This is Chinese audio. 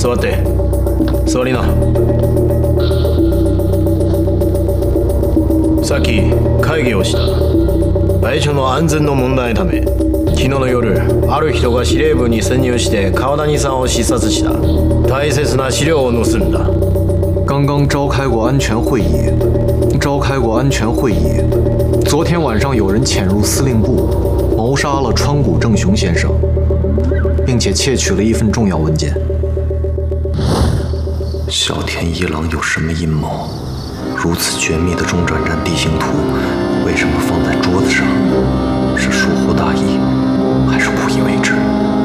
座って。座りな。さっき会議をした。会長の安全の問題のため、昨日の夜、ある人が司令部に潜入して川谷さんを視察した。大切な資料を盗んだ。 刚刚召开过安全会议，昨天晚上有人潜入司令部，谋杀了川谷正雄先生，并且窃取了一份重要文件。 小田一郎有什么阴谋？如此绝密的中转站地形图，为什么放在桌子上？是疏忽大意，还是不以为之？